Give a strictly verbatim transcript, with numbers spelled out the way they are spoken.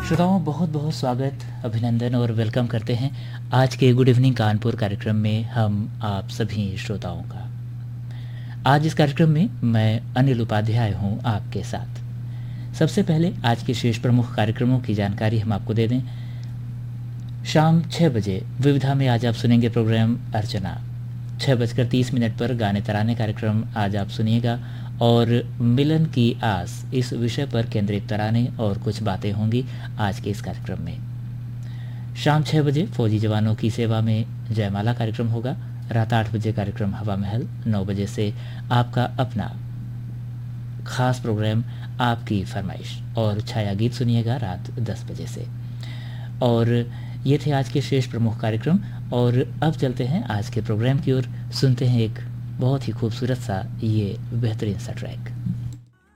श्रोताओं, बहुत बहुत स्वागत, अभिनंदन और वेलकम करते हैं आज के गुड इवनिंग कानपुर कार्यक्रम में हम आप सभी श्रोताओं का। आज इस कार्यक्रम में मैं अनिल उपाध्याय हूं आपके साथ। सबसे पहले आज के शेष प्रमुख कार्यक्रमों की जानकारी हम आपको दे दें। शाम छः बजे विविधा में आज आप सुनेंगे प्रोग्राम अर्चना। छः बजकर तीस मिनट पर गाने तराने कार्यक्रम आज आप सुनिएगा और मिलन की आस इस विषय पर केंद्रित तराने और कुछ बातें होंगी आज के इस कार्यक्रम में। शाम छः बजे फौजी जवानों की सेवा में जयमाला कार्यक्रम होगा। रात आठ बजे कार्यक्रम हवा महल। नौ बजे से आपका अपना खास प्रोग्राम आपकी फरमाइश और छाया गीत सुनिएगा रात दस बजे से। और ये थे आज के शेष प्रमुख कार्यक्रम और अब चलते हैं आज के प्रोग्राम की ओर। सुनते हैं एक बहुत ही खूबसूरत सा ये बेहतरीन सा ट्रैक।